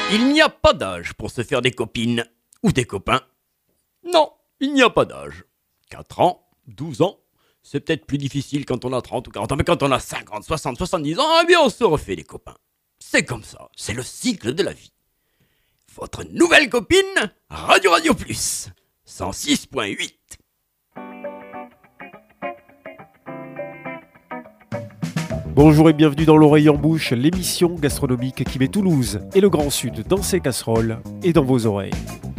Il n'y a pas d'âge pour se faire des copines ou des copains. Non, il n'y a pas d'âge. 4 ans, 12 ans, c'est peut-être plus difficile quand on a 30 ou 40 ans, mais quand on a 50, 60, 70 ans, eh bien on se refait des copains. C'est comme ça, c'est le cycle de la vie. Votre nouvelle copine, Radio Radio Plus, 106.8. Bonjour et bienvenue dans l'Oreille en Bouche, l'émission gastronomique qui met Toulouse et le Grand Sud dans ses casseroles et dans vos oreilles.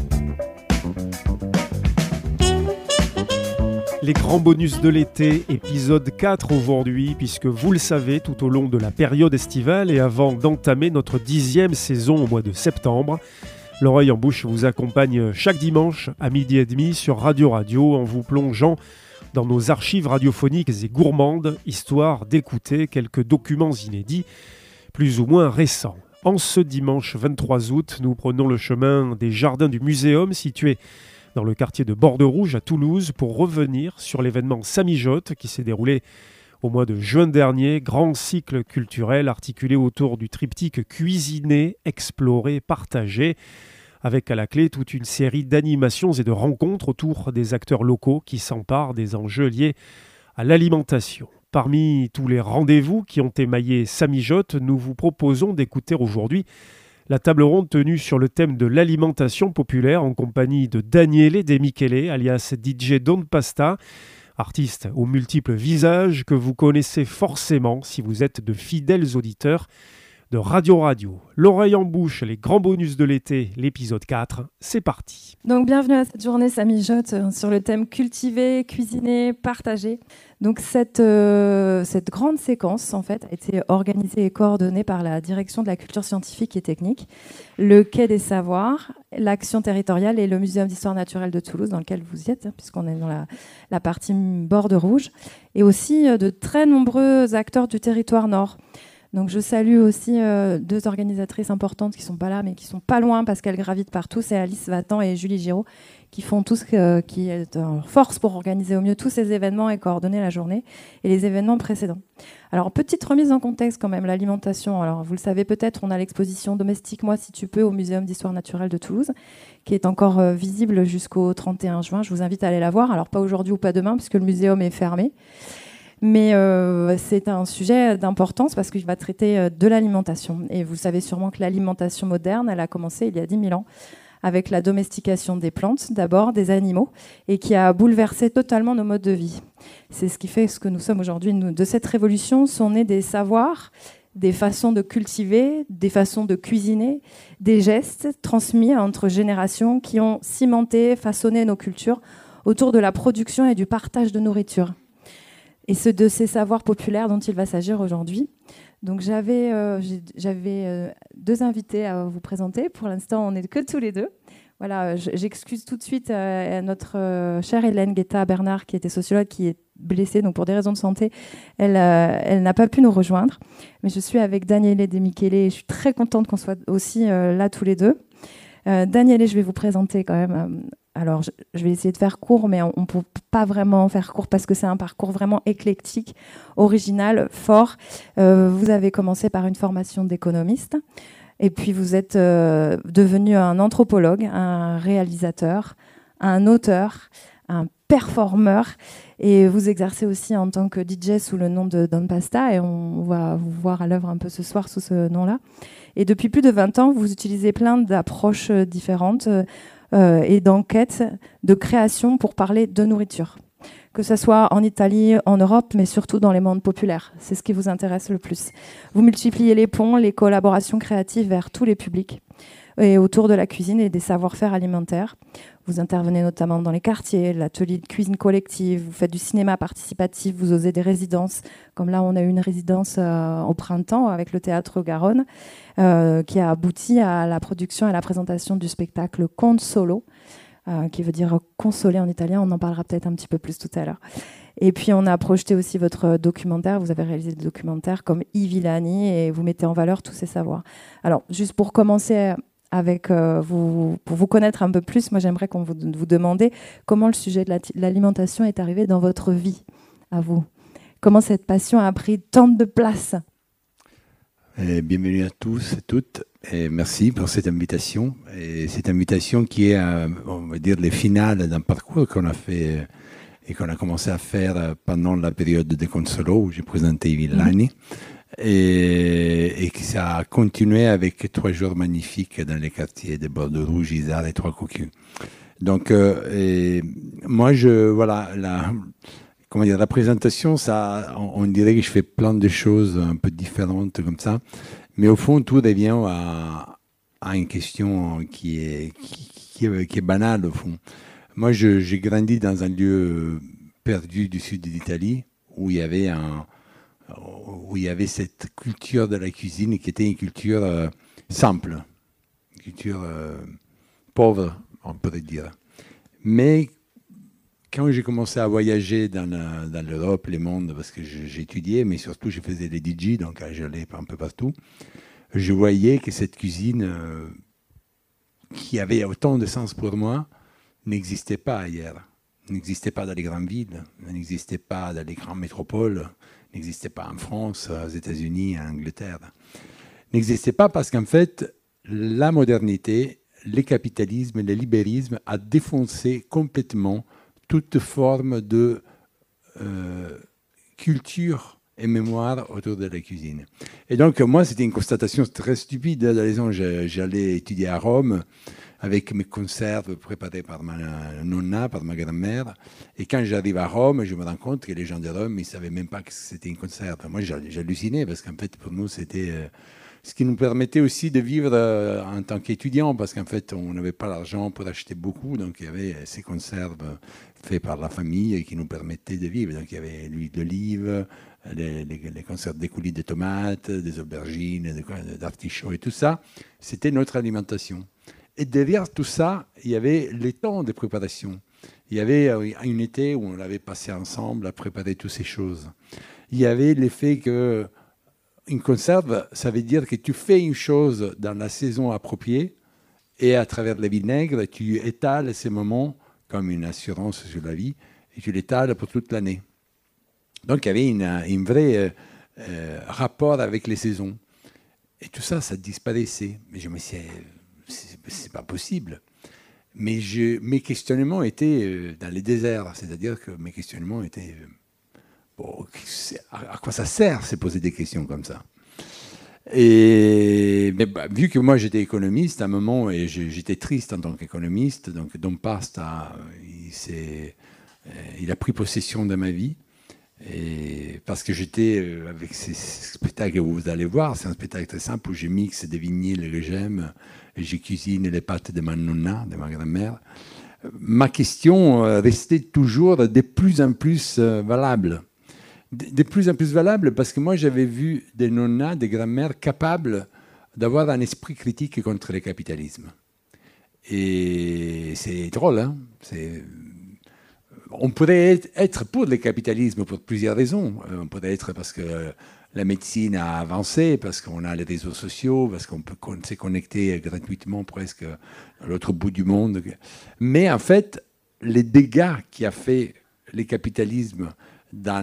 Les grands bonus de l'été, épisode 4 aujourd'hui, puisque vous le savez, tout au long de la période estivale et avant d'entamer notre 10e saison au mois de septembre, l'Oreille en Bouche vous accompagne chaque dimanche à 12h30 sur Radio Radio en vous plongeant dans nos archives radiophoniques et gourmandes, histoire d'écouter quelques documents inédits, plus ou moins récents. En ce dimanche 23 août, nous prenons le chemin des jardins du Muséum, situé dans le quartier de Borderouge à Toulouse, pour revenir sur l'événement Samijotte qui s'est déroulé au mois de juin dernier, grand cycle culturel articulé autour du triptyque cuisiner, explorer, partager, avec à la clé toute une série d'animations et de rencontres autour des acteurs locaux qui s'emparent des enjeux liés à l'alimentation. Parmi tous les rendez-vous qui ont émaillé Samijotte, nous vous proposons d'écouter aujourd'hui la table ronde tenue sur le thème de l'alimentation populaire en compagnie de Daniele De Michele, alias DJ Don Pasta, artiste aux multiples visages que vous connaissez forcément si vous êtes de fidèles auditeurs de Radio Radio. L'Oreille en Bouche, les grands bonus de l'été, l'épisode 4, c'est parti. Donc bienvenue à cette journée Samijotte sur le thème cultiver, cuisiner, partager. Donc cette grande séquence en fait a été organisée et coordonnée par la direction de la culture scientifique et technique, le Quai des Savoirs, l'Action territoriale et le Muséum d'histoire naturelle de Toulouse dans lequel vous y êtes, puisqu'on est dans la partie Borderouge, et aussi de très nombreux acteurs du territoire nord. Donc je salue aussi deux organisatrices importantes qui ne sont pas là, mais qui sont pas loin parce qu'elles gravitent partout. C'est Alice Vatan et Julie Giraud qui font tout ce qui est en force pour organiser au mieux tous ces événements et coordonner la journée et les événements précédents. Alors, petite remise en contexte quand même, l'alimentation. Alors, vous le savez peut-être, on a l'exposition Domestique-moi si tu peux au Muséum d'histoire naturelle de Toulouse, qui est encore visible jusqu'au 31 juin. Je vous invite à aller la voir. Alors, pas aujourd'hui ou pas demain, puisque le muséum est fermé. Mais c'est un sujet d'importance parce qu'il va traiter de l'alimentation. Et vous savez sûrement que l'alimentation moderne, elle a commencé il y a 10 000 ans avec la domestication des plantes, d'abord des animaux, et qui a bouleversé totalement nos modes de vie. C'est ce qui fait ce que nous sommes aujourd'hui. De cette révolution sont nés des savoirs, des façons de cultiver, des façons de cuisiner, des gestes transmis entre générations qui ont cimenté, façonné nos cultures autour de la production et du partage de nourriture. Et de ces savoirs populaires dont il va s'agir aujourd'hui. Donc j'avais deux invités à vous présenter. Pour l'instant, on n'est que tous les deux. Voilà, j'excuse tout de suite notre chère Hélène Guetta-Bernard, qui était sociologue, qui est blessée. Donc pour des raisons de santé, elle n'a pas pu nous rejoindre. Mais je suis avec Daniele De Michele et je suis très contente qu'on soit aussi là tous les deux. Daniele, je vais vous présenter quand même. Alors, je vais essayer de faire court, mais on ne peut pas vraiment faire court parce que c'est un parcours vraiment éclectique, original, fort. Vous avez commencé par une formation d'économiste et puis vous êtes devenu un anthropologue, un réalisateur, un auteur, un performeur et vous exercez aussi en tant que DJ sous le nom de Don Pasta et on va vous voir à l'œuvre un peu ce soir sous ce nom-là. Et depuis plus de 20 ans, vous utilisez plein d'approches différentes et d'enquêtes, de création pour parler de nourriture. Que ce soit en Italie, en Europe, mais surtout dans les mondes populaires. C'est ce qui vous intéresse le plus. Vous multipliez les ponts, les collaborations créatives vers tous les publics et autour de la cuisine et des savoir-faire alimentaires. Vous intervenez notamment dans les quartiers, l'atelier de cuisine collective, vous faites du cinéma participatif, vous osez des résidences. Comme là, on a eu une résidence au printemps avec le Théâtre Garonne qui a abouti à la production et à la présentation du spectacle Conte Solo, qui veut dire consoler en italien. On en parlera peut-être un petit peu plus tout à l'heure. Et puis, on a projeté aussi votre documentaire. Vous avez réalisé des documentaires comme I Villani et vous mettez en valeur tous ces savoirs. Alors, juste pour commencer avec vous, pour vous connaître un peu plus, moi, j'aimerais qu'on vous demande comment le sujet de l'alimentation est arrivé dans votre vie, à vous. Comment cette passion a pris tant de place? Bienvenue à tous et toutes. Et merci pour cette invitation. Et cette invitation qui est, on va dire, les finales d'un parcours qu'on a fait et qu'on a commencé à faire pendant la période de Consolo où j'ai présenté Villani. Et que ça a continué avec 3 jours magnifiques dans les quartiers de Bordeaux-Rouge, Isard et Trois-Coquilles. Donc, moi, voilà, la présentation, ça, on dirait que je fais plein de choses un peu différentes comme ça. Mais au fond, tout revient à une question qui est banale, au fond. Moi, j'ai grandi dans un lieu perdu du sud de l'Italie où il y avait cette culture de la cuisine qui était une culture simple, une culture pauvre, on pourrait dire. Mais quand j'ai commencé à voyager dans l'Europe, les mondes, parce que j'étudiais, mais surtout je faisais des DJ, donc j'allais un peu partout, je voyais que cette cuisine qui avait autant de sens pour moi n'existait pas ailleurs. N'existait pas dans les grandes villes, n'existait pas dans les grandes métropoles, n'existait pas en France, aux États-Unis, en Angleterre. N'existait pas parce qu'en fait, la modernité, le capitalisme, le libéralisme a défoncé complètement toute forme de culture et mémoire autour de la cuisine. Et donc, moi, c'était une constatation très stupide. J'allais étudier à Rome avec mes conserves préparées par ma nonna, par ma grand-mère. Et quand j'arrive à Rome, je me rends compte que les gens de Rome, ils ne savaient même pas que c'était une conserve. Moi, j'hallucinais parce qu'en fait, pour nous, c'était ce qui nous permettait aussi de vivre en tant qu'étudiants, parce qu'en fait, on n'avait pas l'argent pour acheter beaucoup. Donc, il y avait ces conserves faites par la famille qui nous permettaient de vivre. Donc, il y avait l'huile d'olive, les conserves des coulis de tomates, des aubergines, d'artichauts et tout ça. C'était notre alimentation. Et derrière tout ça, il y avait les temps de préparation. Il y avait un été où on avait passé ensemble à préparer toutes ces choses. Il y avait l'effet que une conserve, ça veut dire que tu fais une chose dans la saison appropriée et à travers le vinaigre, tu étales ces moments comme une assurance sur la vie et tu l'étales pour toute l'année. Donc il y avait un vrai rapport avec les saisons. Et tout ça, ça disparaissait. Mais je me suis dit, c'est pas possible. Mais mes questionnements étaient dans les déserts. C'est-à-dire que mes questionnements étaient... Bon, à quoi ça sert, c'est poser des questions comme ça. Mais vu que moi j'étais économiste à un moment et j'étais triste en tant qu'économiste, donc Don Pasta, il a pris possession de ma vie. Et parce que j'étais avec ces spectacles que vous allez voir, c'est un spectacle très simple où je mixe des vinyles que j'aime et je cuisine les pâtes de ma nonna, de ma grand-mère. Ma question restait toujours de plus en plus valable. De plus en plus valable parce que moi j'avais vu des nonnas, des grand-mères capables d'avoir un esprit critique contre le capitalisme. Et c'est drôle, hein. On pourrait être pour le capitalisme pour plusieurs raisons. On pourrait être parce que la médecine a avancé, parce qu'on a les réseaux sociaux, parce qu'on peut se connecter gratuitement presque à l'autre bout du monde. Mais en fait, les dégâts qu'a fait le capitalisme dans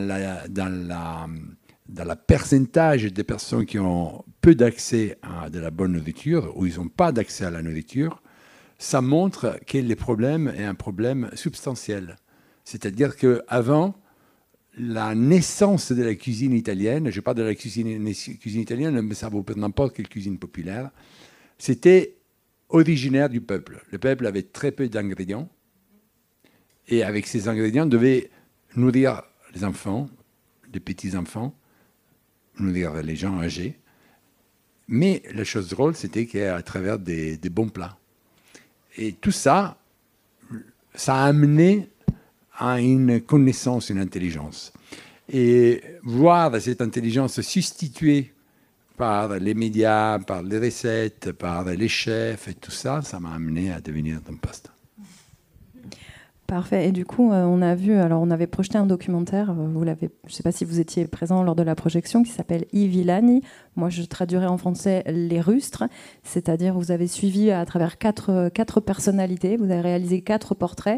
la pourcentage des personnes qui ont peu d'accès à de la bonne nourriture, ou ils n'ont pas d'accès à la nourriture, ça montre que le problème est un problème substantiel. C'est-à-dire qu'avant, la naissance de la cuisine italienne, je parle de la cuisine italienne, mais ça vaut pour n'importe quelle cuisine populaire, c'était originaire du peuple. Le peuple avait très peu d'ingrédients, et avec ces ingrédients, devait nourrir les enfants, les petits-enfants, nourrir les gens âgés. Mais la chose drôle, c'était qu'à travers des bons plats. Et tout ça, ça a amené à une connaissance, une intelligence. Et voir cette intelligence substituée par les médias, par les recettes, par les chefs et tout ça, ça m'a amené à devenir Don Pasta. Parfait. Et du coup, on avait projeté un documentaire, je ne sais pas si vous étiez présent lors de la projection, qui s'appelle I Villani. Moi, je traduirais en français Les Rustres, c'est-à-dire vous avez suivi à travers quatre personnalités, vous avez réalisé 4 portraits,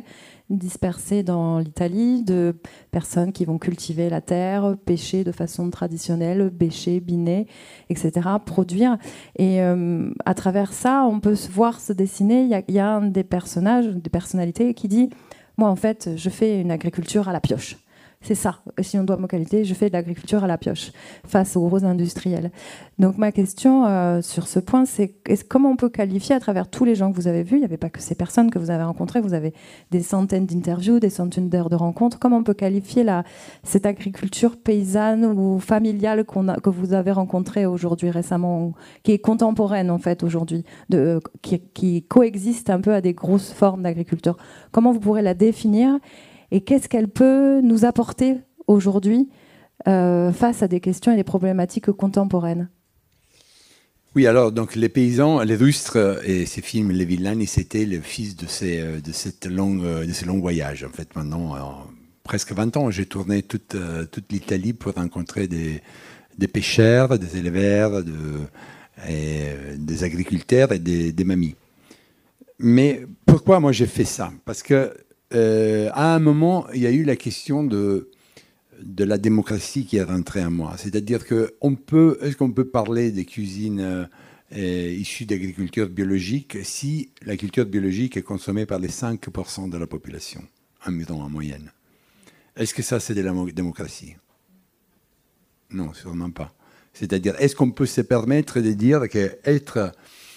dispersés dans l'Italie, de personnes qui vont cultiver la terre, pêcher de façon traditionnelle, bêcher, biner, etc., produire. Et à travers ça, on peut voir se dessiner, il y a un des personnages, des personnalités qui dit « Moi, en fait, je fais une agriculture à la pioche ». C'est ça, si on doit me qualifier, je fais de l'agriculture à la pioche face aux gros industriels. Donc ma question sur ce point, c'est comment on peut qualifier à travers tous les gens que vous avez vus, il n'y avait pas que ces personnes que vous avez rencontrées, vous avez des centaines d'interviews, des centaines d'heures de rencontres, comment on peut qualifier cette agriculture paysanne ou familiale que vous avez rencontrée aujourd'hui récemment, qui est contemporaine en fait aujourd'hui, qui coexiste un peu à des grosses formes d'agriculture. Comment vous pourrez la définir ? Et qu'est-ce qu'elle peut nous apporter aujourd'hui face à des questions et des problématiques contemporaines ? Oui, alors donc les paysans, les rustres et ces films, les Villani, c'était le fils de ces longs voyages. En fait, maintenant, presque 20 ans, j'ai tourné toute l'Italie pour rencontrer des pêcheurs, des éleveurs, des agriculteurs et des mamies. Mais pourquoi moi j'ai fait ça ? Parce que à un moment, il y a eu la question de la démocratie qui est rentrée en moi. C'est-à-dire est-ce qu'on peut parler des cuisines issues d'agriculture biologique si l'agriculture biologique est consommée par les 5% de la population, environ en moyenne? Est-ce que ça, c'est de la démocratie? Non, sûrement pas. C'est-à-dire, est-ce qu'on peut se permettre de dire qu'être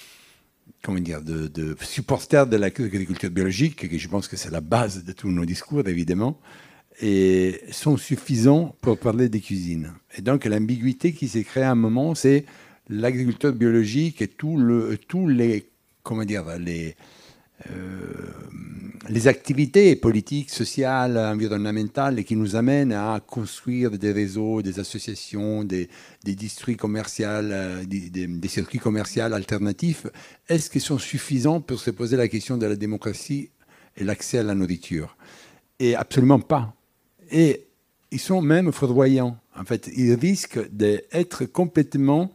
de supporters de l'agriculture biologique, que je pense que c'est la base de tous nos discours, évidemment, et sont suffisants pour parler des cuisines. Et donc, l'ambiguïté qui s'est créée à un moment, c'est l'agriculture biologique et tous les activités politiques, sociales, environnementales qui nous amènent à construire des réseaux, des associations, des districts commerciaux, des circuits commerciaux alternatifs. Est-ce qu'ils sont suffisants pour se poser la question de la démocratie et l'accès à la nourriture? Et absolument pas. Et ils sont même foudroyants. En fait, ils risquent d'être complètement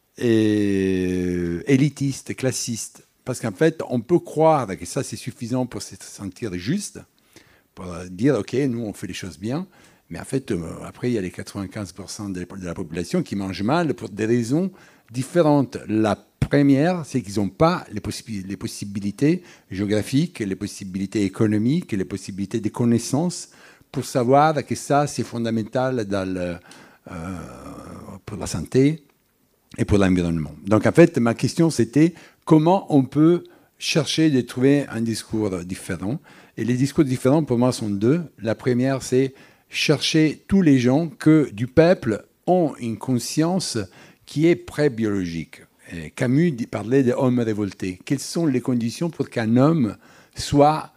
élitistes, classistes. Parce qu'en fait, on peut croire que ça, c'est suffisant pour se sentir juste, pour dire, OK, nous, on fait les choses bien. Mais en fait, après, il y a les 95% de la population qui mangent mal pour des raisons différentes. La première, c'est qu'ils n'ont pas les possibilités géographiques, les possibilités économiques, les possibilités de connaissances pour savoir que ça, c'est fondamental pour la santé et pour l'environnement. Donc, en fait, ma question, c'était comment on peut chercher de trouver un discours différent. Et les discours différents, pour moi, sont deux. La première, c'est chercher tous les gens du peuple ont une conscience qui est pré-biologique. Et Camus parlait d'homme révolté. Quelles sont les conditions pour qu'un homme soit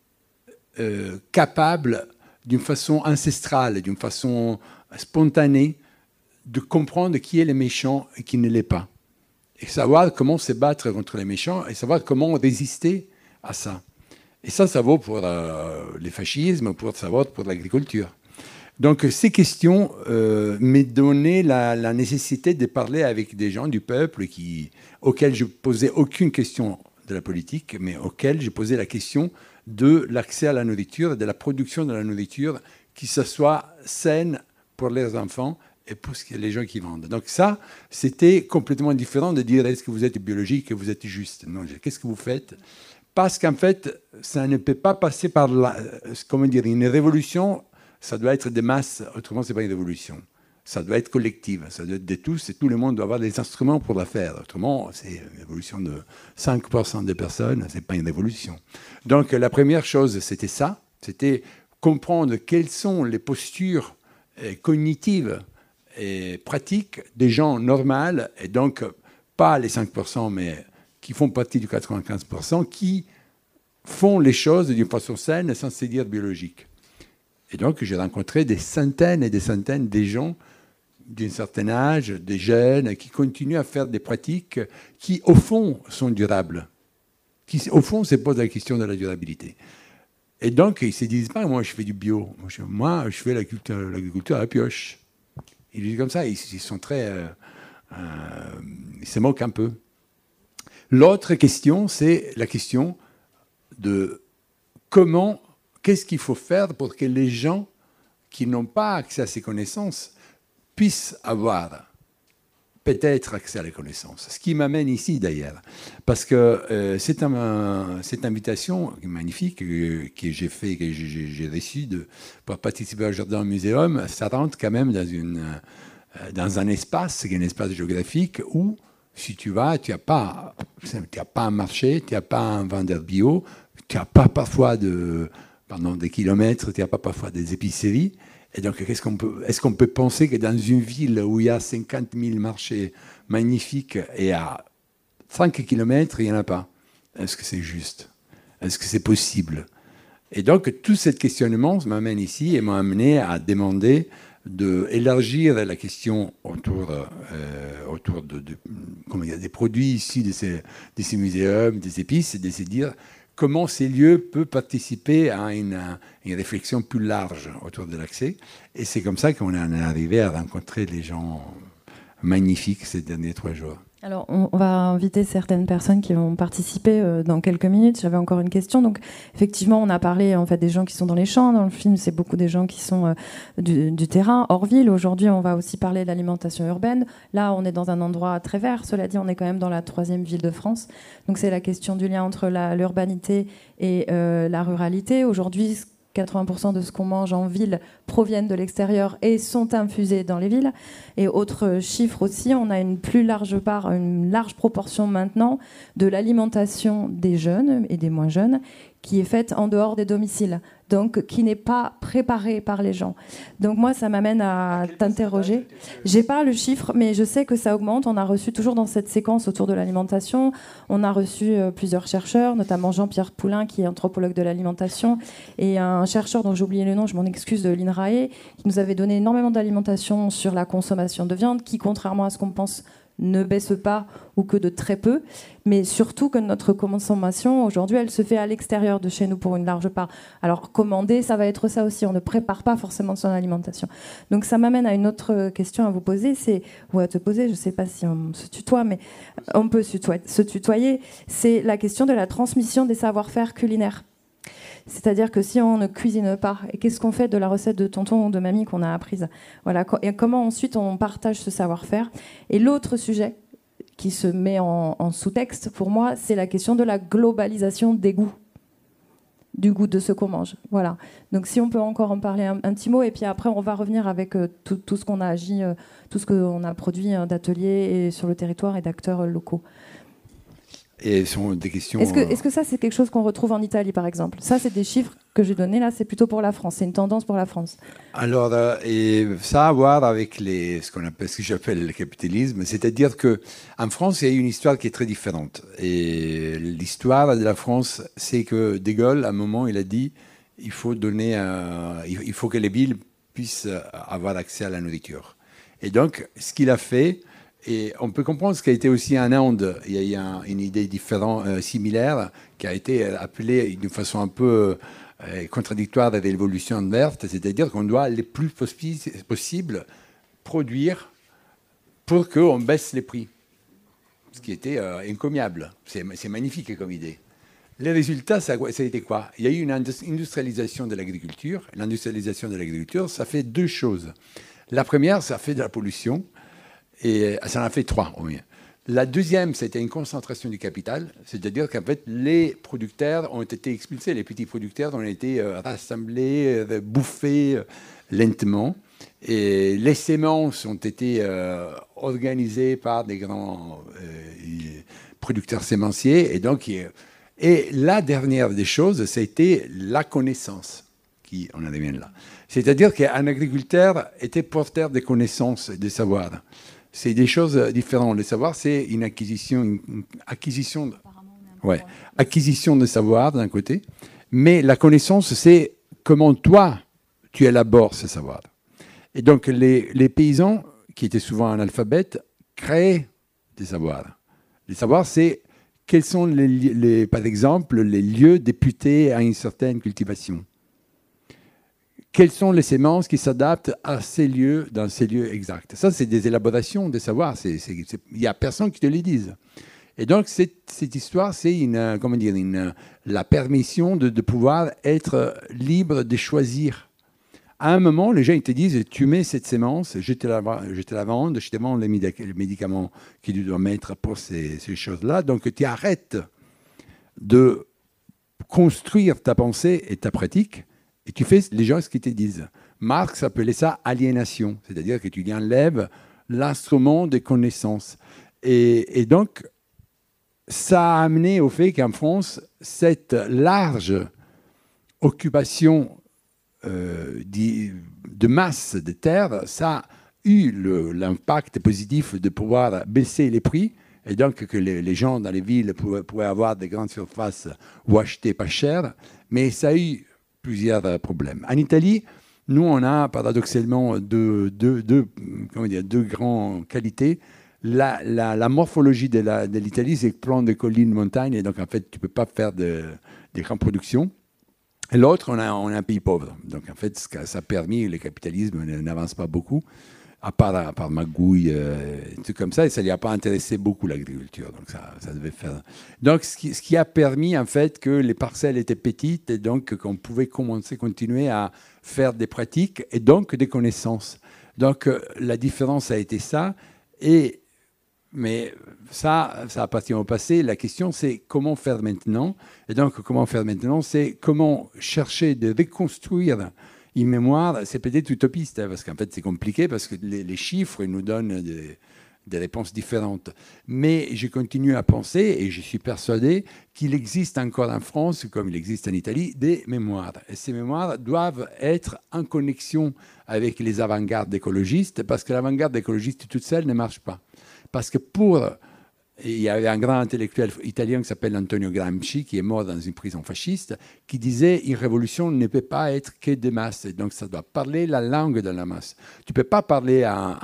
capable, d'une façon ancestrale, d'une façon spontanée, de comprendre qui est le méchant et qui ne l'est pas. Et savoir comment se battre contre les méchants et savoir comment résister à ça. Et ça vaut pour le fascisme, ça vaut pour l'agriculture. Donc ces questions m'ont donné la nécessité de parler avec des gens du peuple auxquels je posais aucune question de la politique, mais auxquels je posais la question de l'accès à la nourriture, de la production de la nourriture, qui soit saine pour les enfants et pour les gens qui vendent. Donc ça, c'était complètement différent de dire est-ce que vous êtes biologique et vous êtes juste. Non, qu'est-ce que vous faites? Parce qu'en fait, ça ne peut pas passer par une révolution. Ça doit être des masses, autrement c'est pas une révolution. Ça doit être collective, ça doit être de tous et tout le monde doit avoir des instruments pour la faire. Autrement, c'est une révolution de 5% des personnes, c'est pas une révolution. Donc la première chose, c'était ça, c'était comprendre quelles sont les postures cognitives et pratiques des gens normaux, et donc pas les 5%, mais qui font partie du 95%, qui font les choses d'une façon saine sans se dire biologique. Et donc j'ai rencontré des centaines et des centaines de gens d'un certain âge, des jeunes, qui continuent à faire des pratiques qui, au fond, sont durables, qui, au fond, se posent la question de la durabilité. Et donc, ils ne se disent pas, moi, je fais du bio. Moi, je fais l'agriculture à la pioche. Ils disent comme ça, ils sont très... ils se moquent un peu. L'autre question, c'est la question de comment qu'est-ce qu'il faut faire pour que les gens qui n'ont pas accès à ces connaissances puissent avoir peut-être accès à la connaissance. Ce qui m'amène ici d'ailleurs, parce que cette invitation magnifique que j'ai fait, que j'ai reçue pour participer au Jardin Muséum, ça rentre quand même dans un espace, qui est un espace géographique où, si tu vas, tu n'as pas un marché, tu n'as pas un vendeur bio, tu n'as pas parfois pendant des kilomètres, tu n'as pas parfois des épiceries. Et donc, est-ce qu'on peut penser que dans une ville où il y a 50 000 marchés magnifiques et à 5 kilomètres, il n'y en a pas? Est-ce que c'est juste? Est-ce que c'est possible? Et donc, tout ce questionnement m'amène ici et m'a amené à demander d'élargir la question autour des produits issus de ces muséums, des épices, et de se dire comment ces lieux peuvent participer à une réflexion plus large autour de l'accès. Et c'est comme ça qu'on est arrivé à rencontrer des gens magnifiques ces derniers 3 jours. Alors, on va inviter certaines personnes qui vont participer dans quelques minutes. J'avais encore une question. Donc, effectivement, on a parlé en fait des gens qui sont dans les champs. Dans le film, c'est beaucoup des gens qui sont du terrain, hors ville. Aujourd'hui, on va aussi parler de l'alimentation urbaine. Là, on est dans un endroit très vert. Cela dit, on est quand même dans la 3e ville de France. Donc, c'est la question du lien entre l'urbanité et la ruralité. Aujourd'hui, 80% de ce qu'on mange en ville proviennent de l'extérieur et sont infusés dans les villes. Et autre chiffre aussi, on a une plus large part, une large proportion maintenant de l'alimentation des jeunes et des moins jeunes qui est faite en dehors des domiciles, donc qui n'est pas préparée par les gens. Donc moi, ça m'amène à t'interroger. J'ai pas le chiffre, mais je sais que ça augmente. On a reçu toujours dans cette séquence autour de l'alimentation, on a reçu plusieurs chercheurs, notamment Jean-Pierre Poulain, qui est anthropologue de l'alimentation, et un chercheur dont j'ai oublié le nom, je m'en excuse, de l'INRAE, qui nous avait donné énormément d'alimentation sur la consommation de viande, qui, contrairement à ce qu'on pense, ne baisse pas ou que de très peu, mais surtout que notre consommation aujourd'hui elle se fait à l'extérieur de chez nous pour une large part. Alors commander, ça va être ça aussi, on ne prépare pas forcément son alimentation. Donc ça m'amène à une autre question à vous poser, ou à te poser, je ne sais pas si on se tutoie, mais on peut se tutoyer, c'est la question de la transmission des savoir-faire culinaires. C'est-à-dire que si on ne cuisine pas, et qu'est-ce qu'on fait de la recette de tonton ou de mamie qu'on a apprise? Voilà, et comment ensuite on partage ce savoir-faire. Et l'autre sujet qui se met en sous-texte, pour moi, c'est la question de la globalisation des goûts, du goût de ce qu'on mange. Voilà. Donc si on peut encore en parler un petit mot, et puis après on va revenir avec tout ce qu'on a agi, tout ce qu'on a produit d'ateliers et sur le territoire et d'acteurs locaux. Et ce sont des questions. Est-ce que ça, c'est quelque chose qu'on retrouve en Italie, par exemple? Ça, c'est des chiffres que j'ai donnés, là, c'est plutôt pour la France. C'est une tendance pour la France. Alors, et ça a à voir avec ce que j'appelle le capitalisme. C'est-à-dire qu'en France, il y a une histoire qui est très différente. Et l'histoire de la France, c'est que De Gaulle, à un moment, il a dit il faut que les villes puissent avoir accès à la nourriture. Et donc, ce qu'il a fait. Et on peut comprendre ce qui a été aussi en Inde. Il y a une idée similaire qui a été appelée d'une façon un peu contradictoire avec l'évolution verte, c'est-à-dire qu'on doit le plus possible produire pour qu'on baisse les prix, ce qui était incommiable. C'est magnifique comme idée. Les résultats, ça a été quoi? Il y a eu une industrialisation de l'agriculture. L'industrialisation de l'agriculture, ça fait 2 choses. La première, ça fait de la pollution. Et ça en a fait 3 au moins. La deuxième, c'était une concentration du capital, c'est-à-dire qu'en fait, les producteurs ont été expulsés, les petits producteurs ont été rassemblés, bouffés lentement, et les semences ont été organisées par des grands producteurs sémenciers, et la dernière des choses, c'était la connaissance, on en revient là. C'est-à-dire qu'un agriculteur était porteur de connaissances et de savoirs. C'est des choses différentes. Le savoir, c'est une acquisition de savoir d'un côté, mais la connaissance, c'est comment toi, tu élabores ce savoir. Et donc, les paysans, qui étaient souvent analphabètes, créaient des savoirs. Les savoirs, c'est quels sont, par exemple, les lieux députés à une certaine cultivation. Quelles sont les semences qui s'adaptent à ces lieux, dans ces lieux exacts? Ça, c'est des élaborations de savoir. Il n'y a personne qui te les dise. Et donc, cette histoire, c'est la permission de pouvoir être libre de choisir. À un moment, les gens ils te disent, tu mets cette sémence, je te la vends, je te vends les médicaments que tu dois mettre pour ces choses-là. Donc, tu arrêtes de construire ta pensée et ta pratique, et tu fais les gens ce qu'ils te disent. Marx appelait ça aliénation, c'est-à-dire que tu enlèves l'instrument de connaissance. Et donc, ça a amené au fait qu'en France, cette large occupation de masse de terre, ça a eu l'impact positif de pouvoir baisser les prix, et donc que les gens dans les villes pouvaient avoir des grandes surfaces ou acheter pas cher, mais ça a eu plusieurs problèmes. En Italie, nous, on a paradoxalement deux grandes qualités. La morphologie de l'Italie, c'est plan de collines, montagnes, et donc en fait, tu ne peux pas faire des grandes productions. Et l'autre, on a un pays pauvre. Donc en fait, ça a permis, le capitalisme n'avance pas beaucoup, à part Magouille, des trucs comme ça, et ça ne lui a pas intéressé beaucoup l'agriculture. Donc ça devait faire. Donc ce qui a permis en fait que les parcelles étaient petites et donc qu'on pouvait continuer à faire des pratiques et donc des connaissances. Donc la différence a été ça. Mais ça appartient au passé. La question, c'est comment faire maintenant. Et donc, comment faire maintenant, c'est comment chercher de reconstruire une mémoire. C'est peut-être utopiste, hein, parce qu'en fait, c'est compliqué, parce que les chiffres nous donnent des réponses différentes. Mais je continue à penser, et je suis persuadé qu'il existe encore en France, comme il existe en Italie, des mémoires. Et ces mémoires doivent être en connexion avec les avant-gardes écologistes, parce que l'avant-garde écologiste toute seule ne marche pas. Parce que il y avait un grand intellectuel italien qui s'appelle Antonio Gramsci, qui est mort dans une prison fasciste, qui disait une révolution ne peut pas être que des masses. Et donc, ça doit parler la langue de la masse. Tu ne peux pas parler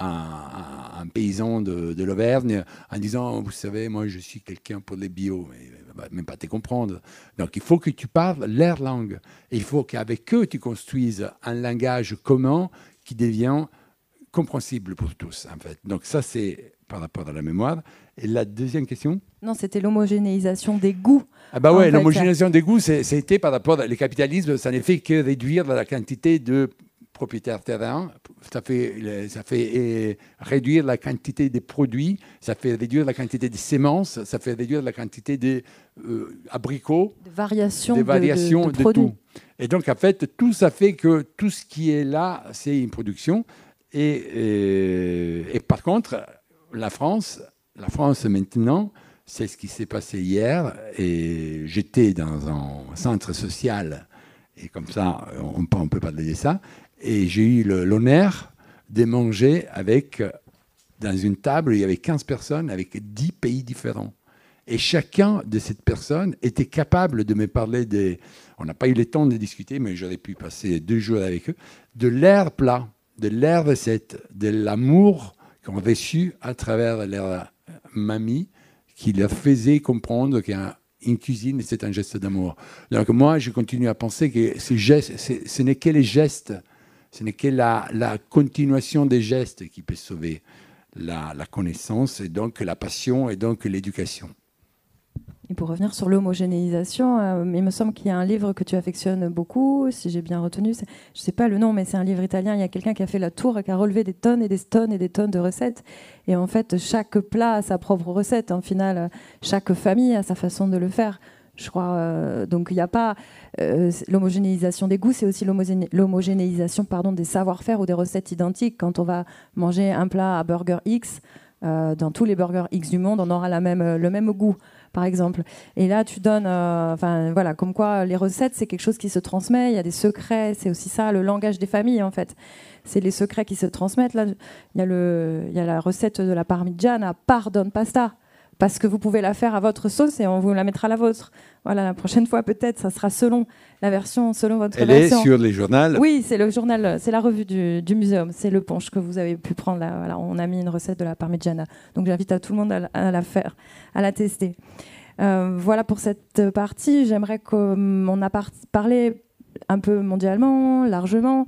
à un paysan de l'Auvergne en disant, vous savez, moi, je suis quelqu'un pour les bio. Mais il ne va même pas te comprendre. Donc, il faut que tu parles leur langue. Et il faut qu'avec eux, tu construises un langage commun qui devient compréhensible pour tous, en fait. Donc, ça, c'est par rapport à la mémoire. Et la deuxième question ? Non, c'était l'homogénéisation des goûts. Ah bah ouais, l'homogénéisation des goûts, c'était par rapport au capitalisme, ça n'est fait que réduire la quantité de propriétaires terrain, ça fait réduire la quantité de produits, ça fait réduire la quantité de semences, ça fait réduire la quantité d'abricots, des variations de produits. Tout. Et donc, en fait, tout ça fait que tout ce qui est là, c'est une production. Et par contre, la France maintenant, c'est ce qui s'est passé hier. Et j'étais dans un centre social, et comme ça, on peut parler de ça. Et j'ai eu l'honneur de manger dans une table, il y avait 15 personnes avec 10 pays différents. Et chacun de ces personnes était capable de me parler on n'a pas eu le temps de discuter, mais j'aurais pu passer 2 jours avec eux, de leur plat, de leur recette, de l'amour qu'on reçu à travers leur mamie, qui leur faisait comprendre qu'une cuisine, c'est un geste d'amour. Donc moi, je continue à penser que ce n'est que les gestes, ce n'est que la continuation des gestes qui peut sauver la connaissance, et donc la passion, et donc l'éducation. Et pour revenir sur l'homogénéisation, il me semble qu'il y a un livre que tu affectionnes beaucoup, si j'ai bien retenu. Je ne sais pas le nom, mais c'est un livre italien. Il y a quelqu'un qui a fait la tour et qui a relevé des tonnes et des tonnes et des tonnes de recettes. Et en fait, chaque plat a sa propre recette. En final, chaque famille a sa façon de le faire. Je crois. Donc, il n'y a pas l'homogénéisation des goûts, c'est aussi l'homogénéisation des savoir-faire ou des recettes identiques. Quand on va manger un plat à Burger X, dans tous les burgers X du monde, on aura le même goût, par exemple. Et là, tu donnes... voilà, comme quoi les recettes, c'est quelque chose qui se transmet. Il y a des secrets. C'est aussi ça, le langage des familles, en fait. C'est les secrets qui se transmettent. Là, il y a la recette de la parmigiana pardon pasta. Parce que vous pouvez la faire à votre sauce et on vous la mettra à la vôtre. Voilà, la prochaine fois, peut-être, ça sera selon la version, selon votre version. Elle est sur les journaux. Oui, c'est le journal, c'est la revue du muséum. C'est le punch que vous avez pu prendre là. Voilà, on a mis une recette de la parmigiana. Donc, j'invite à tout le monde à la faire, à la tester. Voilà pour cette partie. J'aimerais qu'on a parlé un peu mondialement, largement.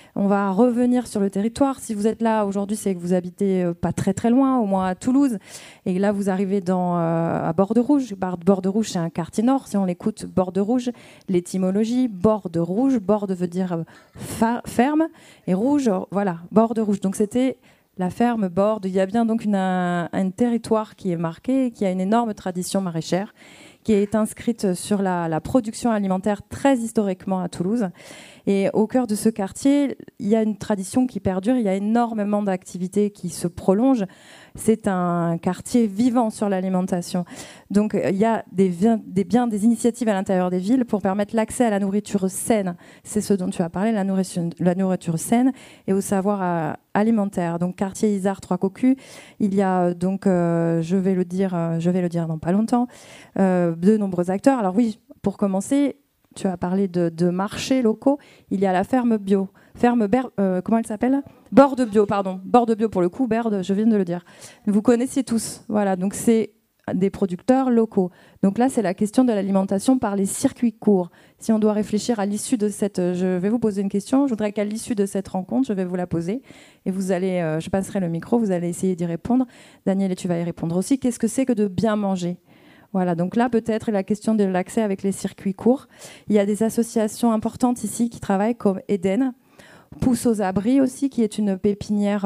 On va revenir sur le territoire. Si vous êtes là aujourd'hui, c'est que vous habitez pas très très loin, au moins à Toulouse. Et là, vous arrivez à Borde-Rouge. Borde-Rouge, c'est un quartier nord. Si on l'écoute, Borde-Rouge, l'étymologie, Borde-Rouge. Borde veut dire ferme. Et rouge, voilà, Borde-Rouge. Donc c'était la ferme Borde. Il y a bien donc un territoire qui est marqué, qui a une énorme tradition maraîchère, qui est inscrite sur la production alimentaire très historiquement à Toulouse. Et au cœur de ce quartier, il y a une tradition qui perdure, il y a énormément d'activités qui se prolongent. C'est un quartier vivant sur l'alimentation. Donc il y a des initiatives à l'intérieur des villes pour permettre l'accès à la nourriture saine. C'est ce dont tu as parlé, la nourriture saine et au savoir alimentaire. Donc quartier Isard Trois Cocus, il y a donc, je vais le dire dans pas longtemps, de nombreux acteurs. Alors oui, pour commencer, tu as parlé de marchés locaux. Il y a la ferme bio. Comment elle s'appelle ? Borde Bio, pardon. Borde Bio pour le coup, Berde, je viens de le dire. Vous connaissez tous. Voilà, donc c'est des producteurs locaux. Donc là, c'est la question de l'alimentation par les circuits courts. Si on doit réfléchir à l'issue de cette... Je vais vous poser une question. Je voudrais qu'à l'issue de cette rencontre, je vais vous la poser. Et vous allez... je passerai le micro, vous allez essayer d'y répondre. Daniel, et tu vas y répondre aussi. Qu'est-ce que c'est que de bien manger ? Voilà, donc là, peut-être la question de l'accès avec les circuits courts. Il y a des associations importantes ici qui travaillent, comme Eden, Pousse aux abris aussi, qui est une pépinière,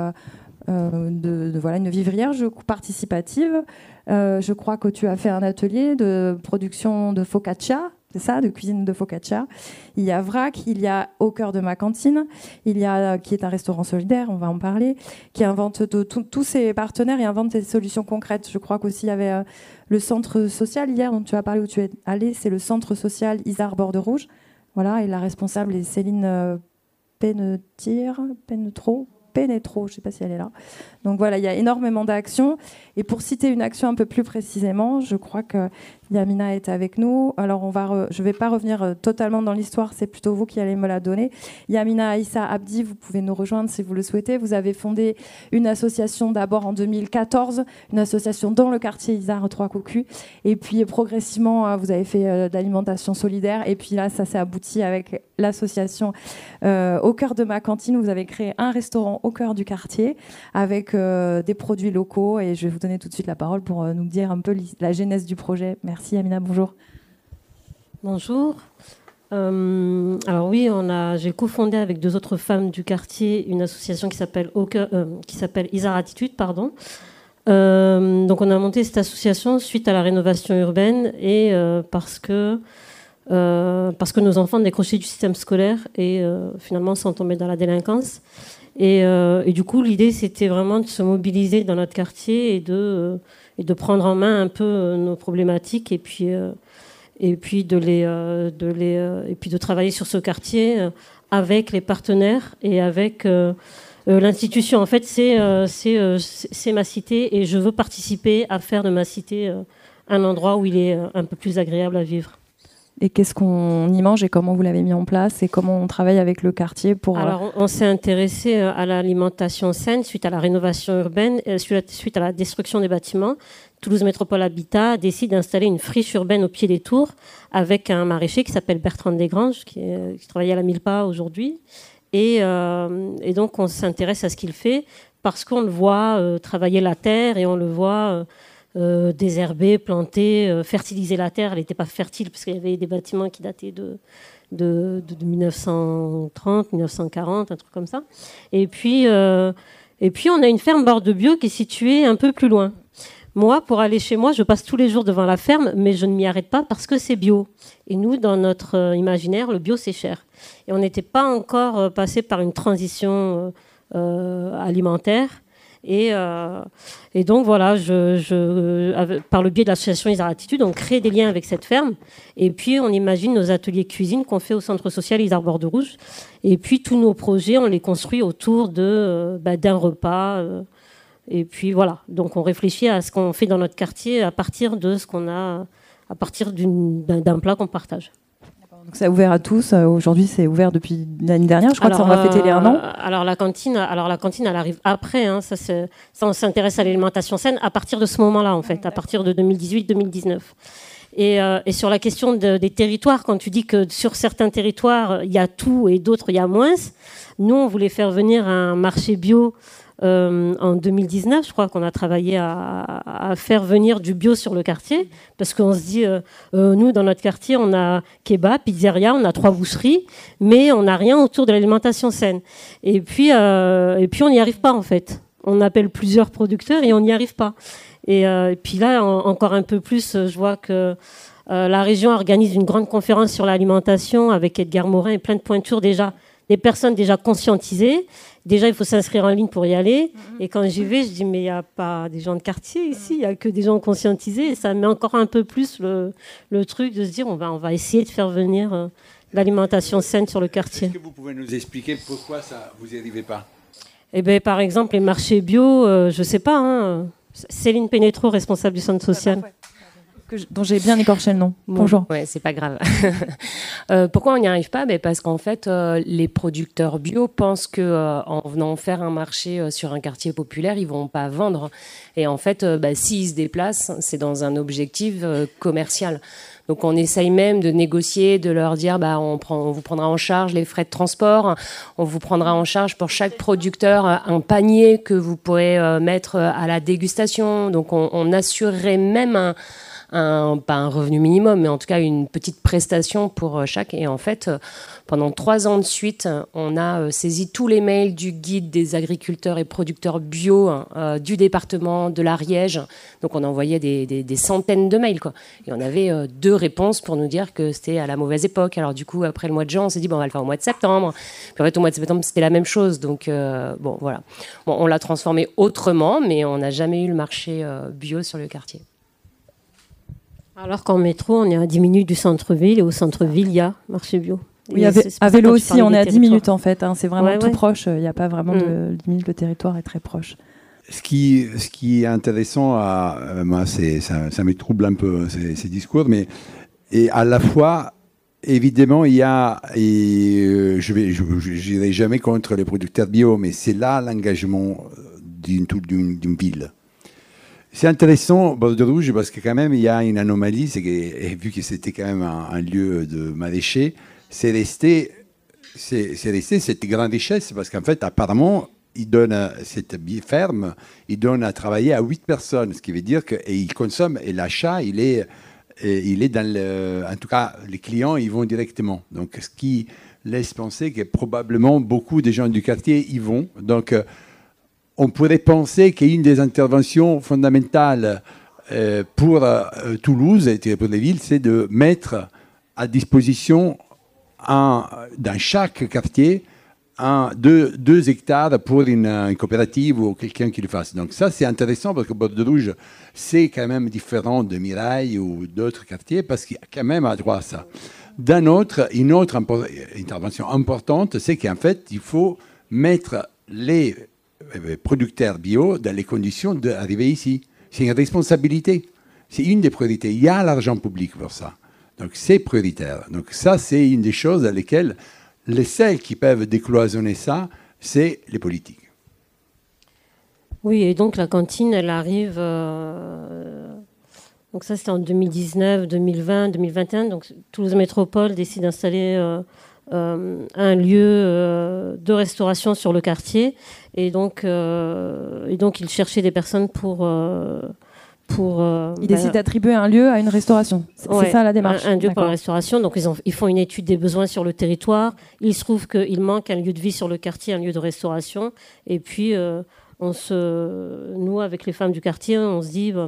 une vivrière participative. Je crois que tu as fait un atelier de production de focaccia, c'est ça, de cuisine de focaccia. Il y a VRAC, il y a Au cœur de ma cantine, qui est un restaurant solidaire, on va en parler, qui invente tous ses partenaires et invente des solutions concrètes. Je crois qu'aussi il y avait le centre social hier dont tu as parlé, où tu es allé, c'est le centre social Isard Borde-Rouge. Voilà, et la responsable est Céline Pénétro, je ne sais pas si elle est là. Donc voilà, il y a énormément d'actions. Et pour citer une action un peu plus précisément, je crois que Yamina est avec nous. Alors je ne vais pas revenir totalement dans l'histoire, c'est plutôt vous qui allez me la donner. Yamina Aïssa Abdi, vous pouvez nous rejoindre si vous le souhaitez. Vous avez fondé une association d'abord en 2014, une association dans le quartier Isard Trois Cocus. Et puis progressivement, vous avez fait d'alimentation solidaire. Et puis là, ça s'est abouti avec l'association Au cœur de ma cantine. Vous avez créé un restaurant au cœur du quartier avec des produits locaux. Et je vais vous donner tout de suite la parole pour nous dire un peu la genèse du projet. Merci Amina, bonjour. Bonjour. Alors oui, j'ai cofondé avec 2 autres femmes du quartier une association qui s'appelle Isard Attitude, pardon. Donc on a monté cette association suite à la rénovation urbaine et parce que nos enfants décrochaient du système scolaire et finalement sont tombés dans la délinquance. Et du coup, l'idée, c'était vraiment de se mobiliser dans notre quartier et de prendre en main un peu nos problématiques et puis de travailler sur ce quartier avec les partenaires et avec l'institution. En fait, c'est ma cité et je veux participer à faire de ma cité un endroit où il est un peu plus agréable à vivre. Et qu'est-ce qu'on y mange et comment vous l'avez mis en place et comment on travaille avec le quartier pour... Alors, on s'est intéressé à l'alimentation saine suite à la rénovation urbaine, suite à la destruction des bâtiments. Toulouse Métropole Habitat décide d'installer une friche urbaine au pied des tours avec un maraîcher qui s'appelle Bertrand Desgranges, qui travaille à la Milpa aujourd'hui. Et donc, on s'intéresse à ce qu'il fait parce qu'on le voit travailler la terre et on le voit... désherber, planter, fertiliser la terre. Elle n'était pas fertile parce qu'il y avait des bâtiments qui dataient de 1930, 1940, un truc comme ça. Et puis on a une ferme Borde Bio qui est située un peu plus loin. Moi, pour aller chez moi, je passe tous les jours devant la ferme, mais je ne m'y arrête pas parce que c'est bio. Et nous, dans notre imaginaire, le bio, c'est cher. Et on n'était pas encore passé par une transition alimentaire. Et donc voilà, par le biais de l'association Isard Attitude, on crée des liens avec cette ferme. Et puis on imagine nos ateliers cuisine qu'on fait au centre social Isard Borde-Rouge. Et puis tous nos projets, on les construit autour d'un repas. Et puis voilà, donc on réfléchit à ce qu'on fait dans notre quartier à partir de ce qu'on a, à partir d'un plat qu'on partage. Donc c'est ouvert à tous. Aujourd'hui, c'est ouvert depuis l'année dernière. Je crois que ça, on va fêter les 1 an. Alors la cantine, elle arrive après. Hein, ça, on s'intéresse à l'alimentation saine à partir de ce moment-là, en fait, à partir de 2018-2019. Et sur la question des territoires, quand tu dis que sur certains territoires, il y a tout et d'autres, il y a moins, nous, on voulait faire venir un marché bio en 2019. Je crois qu'on a travaillé à faire venir du bio sur le quartier parce qu'on se dit, nous, dans notre quartier, on a kebab, pizzeria, on a 3 boucheries, mais on n'a rien autour de l'alimentation saine. Et puis on n'y arrive pas, en fait. On appelle plusieurs producteurs et on n'y arrive pas. Et puis là, encore un peu plus, je vois que la région organise une grande conférence sur l'alimentation avec Edgar Morin et plein de pointures déjà, des personnes déjà conscientisées. Déjà, il faut s'inscrire en ligne pour y aller. Et quand j'y vais, je dis, mais il n'y a pas des gens de quartier ici, il n'y a que des gens conscientisés. Et ça met encore un peu plus le truc de se dire, on va essayer de faire venir l'alimentation saine sur le quartier. Est-ce que vous pouvez nous expliquer pourquoi ça, vous n'y arrivez pas? Eh bien, par exemple, les marchés bio, je ne sais pas, hein, Céline Pénétro, responsable du centre social. Dont j'ai bien écorché le nom. Bonjour. Ouais, c'est pas grave. Pourquoi on n'y arrive pas? Parce qu'en fait, les producteurs bio pensent que en venant faire un marché sur un quartier populaire, ils vont pas vendre. Et en fait, s'ils se déplacent, c'est dans un objectif commercial. Donc on essaye même de négocier, de leur dire on vous prendra en charge les frais de transport, on vous prendra en charge pour chaque producteur un panier que vous pourrez mettre à la dégustation. Donc on assurerait même pas un revenu minimum, mais en tout cas une petite prestation pour chaque. Et en fait, pendant 3 ans de suite, on a saisi tous les mails du guide des agriculteurs et producteurs bio du département de l'Ariège. Donc on envoyait des centaines de mails, quoi. Et on avait 2 réponses pour nous dire que c'était à la mauvaise époque. Alors du coup, après le mois de juin, on s'est dit on va le faire au mois de septembre. Puis en fait, au mois de septembre, c'était la même chose. Donc voilà. Bon, on l'a transformé autrement, mais on n'a jamais eu le marché bio sur le quartier. Alors qu'en métro, on est à 10 minutes du centre-ville et au centre-ville, il y a marché bio. Oui, à vélo aussi, on est à 10 minutes en fait. Hein, c'est vraiment tout proche. Il n'y a pas vraiment de limite. Le territoire est très proche. Ce qui est intéressant, moi, ça me trouble un peu ces discours, mais et à la fois, évidemment, il y a, et je n'irai jamais contre les producteurs bio, mais c'est là l'engagement d'une ville. C'est intéressant, Bordeaux-Rouge, parce que quand même, il y a une anomalie, c'est que, vu que c'était quand même un lieu de maraîcher, c'est resté cette grande richesse, parce qu'en fait, apparemment, cette ferme, il donne à travailler à 8 personnes, ce qui veut dire qu'il consomme, et l'achat, il est dans en tout cas, les clients, ils vont directement. Donc, ce qui laisse penser que probablement beaucoup de gens du quartier y vont. Donc, on pourrait penser qu'une des interventions fondamentales pour Toulouse et pour les villes, c'est de mettre à disposition dans chaque quartier 2 hectares pour une coopérative ou quelqu'un qui le fasse. Donc ça, c'est intéressant parce que Bordeaux-Rouge, c'est quand même différent de Mirail ou d'autres quartiers parce qu'il y a quand même à droit à ça. Une autre intervention importante, c'est qu'en fait, il faut mettre les producteurs bio dans les conditions d'arriver ici. C'est une responsabilité. C'est une des priorités. Il y a l'argent public pour ça. Donc, c'est prioritaire. Donc, ça, c'est une des choses dans lesquelles les seuls qui peuvent décloisonner ça, c'est les politiques. Oui, et donc la cantine, elle arrive... Donc ça, c'était en 2019, 2020, 2021. Donc Toulouse Métropole décide d'installer... un lieu de restauration sur le quartier et donc il cherchait des personnes pour il décide d'attribuer un lieu à une restauration. C'est ça la démarche. Un lieu pour la restauration. Donc ils font une étude des besoins sur le territoire. Il se trouve qu'il manque un lieu de vie sur le quartier, un lieu de restauration. Et puis nous avec les femmes du quartier, on se dit